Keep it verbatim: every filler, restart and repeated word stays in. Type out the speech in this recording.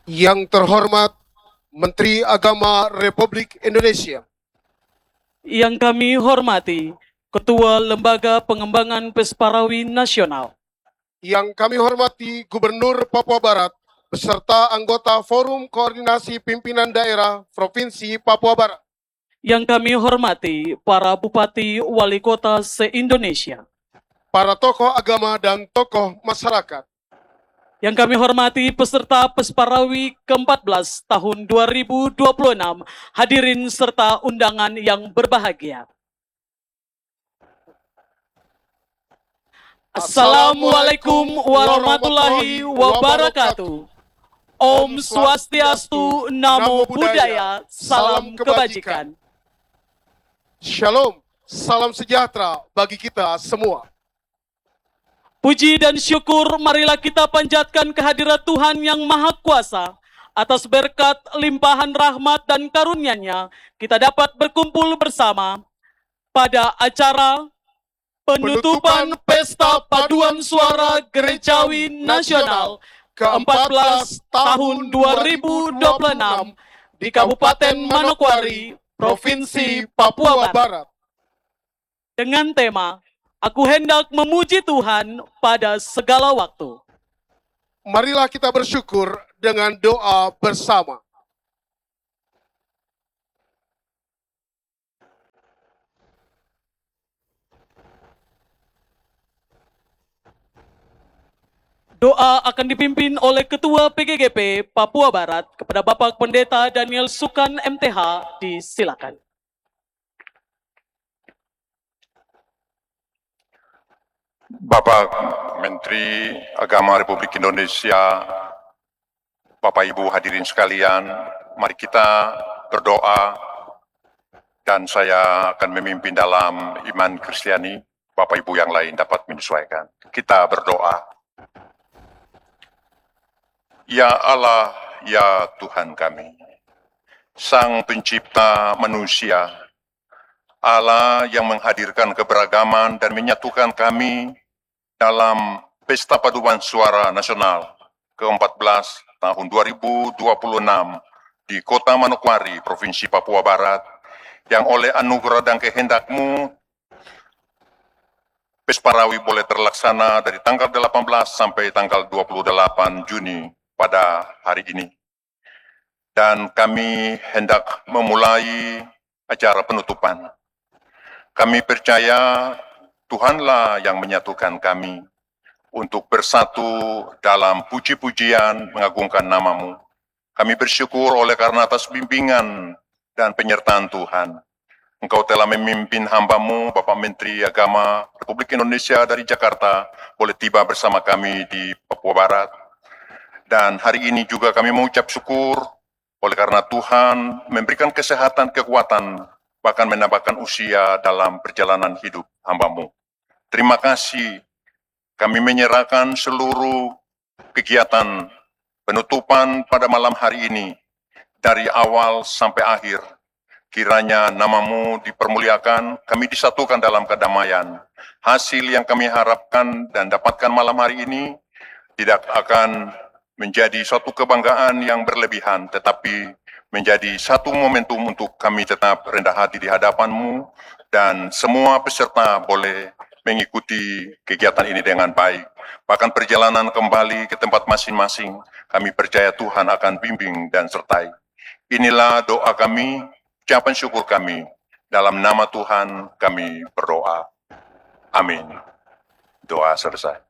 Yang terhormat Menteri Agama Republik Indonesia, Yang kami hormati Ketua Lembaga Pengembangan Pesparawi Nasional, yang kami hormati Gubernur Papua Barat, beserta anggota Forum Koordinasi Pimpinan Daerah Provinsi Papua Barat, yang kami hormati para Bupati Wali Kota se-Indonesia, para tokoh agama dan tokoh masyarakat, yang kami hormati peserta Pesparawi ke empat belas tahun dua ribu dua puluh enam, hadirin serta undangan yang berbahagia. Assalamualaikum warahmatullahi wabarakatuh. Om Swastiastu, Namo Buddhaya, salam kebajikan. Shalom, salam sejahtera bagi kita semua. Puji dan syukur marilah kita panjatkan kehadirat Tuhan yang Maha Kuasa. Atas berkat limpahan rahmat dan karunia-Nya, kita dapat berkumpul bersama pada acara penutupan Pesta Paduan Suara Gerejawi Nasional ke empat belas tahun dua ribu dua puluh enam di Kabupaten Manokwari, Provinsi Papua Barat. Dengan tema, Aku hendak memuji Tuhan pada segala waktu. Marilah kita bersyukur dengan doa bersama. Doa akan dipimpin oleh Ketua P G G P Papua Barat kepada Bapak Pendeta Daniel Sukan M T H. Disilakan. Bapak Menteri Agama Republik Indonesia, Bapak Ibu hadirin sekalian, mari kita berdoa dan saya akan memimpin dalam iman Kristiani. Bapak Ibu yang lain dapat menyesuaikan. Kita berdoa. Ya Allah, ya Tuhan kami, Sang Pencipta manusia, Allah yang menghadirkan keberagaman dan menyatukan kami dalam Pesta Paduan Suara Nasional ke empat belas tahun dua ribu dua puluh enam di Kota Manokwari, Provinsi Papua Barat, yang oleh anugerah dan kehendak-Mu, Pesparawi boleh terlaksana dari tanggal delapan belas sampai tanggal dua puluh delapan Juni pada hari ini. Dan kami hendak memulai acara penutupan. Kami percaya Tuhanlah yang menyatukan kami untuk bersatu dalam puji-pujian mengagungkan nama-Mu. Kami bersyukur oleh karena atas bimbingan dan penyertaan Tuhan. Engkau telah memimpin hamba-Mu, Bapak Menteri Agama Republik Indonesia dari Jakarta, boleh tiba bersama kami di Papua Barat. Dan hari ini juga kami mengucap syukur oleh karena Tuhan memberikan kesehatan, kekuatan, bahkan menambahkan usia dalam perjalanan hidup hamba-Mu. Terima kasih, kami menyerahkan seluruh kegiatan penutupan pada malam hari ini, dari awal sampai akhir. Kiranya nama-Mu dipermuliakan, kami disatukan dalam kedamaian. Hasil yang kami harapkan dan dapatkan malam hari ini tidak akan menjadi suatu kebanggaan yang berlebihan, tetapi menjadi satu momentum untuk kami tetap rendah hati di hadapan-Mu, dan semua peserta boleh mengikuti kegiatan ini dengan baik. Bahkan perjalanan kembali ke tempat masing-masing, kami percaya Tuhan akan bimbing dan sertai. Inilah doa kami, ucapan syukur kami. Dalam nama Tuhan kami berdoa. Amin. Doa selesai.